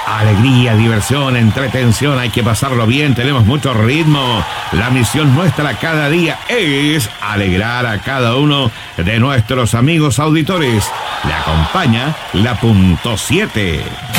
Alegría, diversión, entretención, hay que pasarlo bien, tenemos mucho ritmo. La misión nuestra cada día es alegrar a cada uno de nuestros amigos auditores. Le acompaña la punto 7.